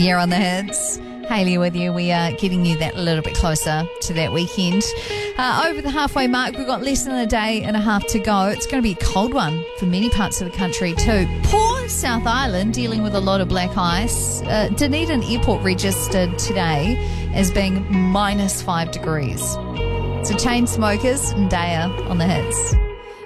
You're on the hits. Hayley with you. We are getting you that little bit closer to that weekend. Over the halfway mark, we've got less than a day and a half to go. It's going to be a cold one for many parts of the country too. Poor South Island, dealing with a lot of black ice. Dunedin Airport registered today as being -5 degrees. So Chainsmokers and Daya on the hits.